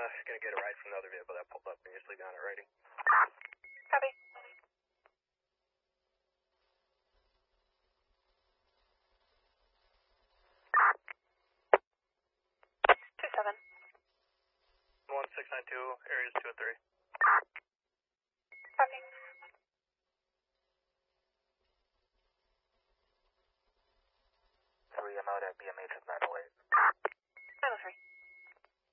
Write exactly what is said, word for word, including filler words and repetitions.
gonna get a ride from the other vehicle that pulled up and just leave on it ready. Copy. Two seven. One six nine two, areas two and three. Copy. Three, I'm out at B M H of nine oh eight.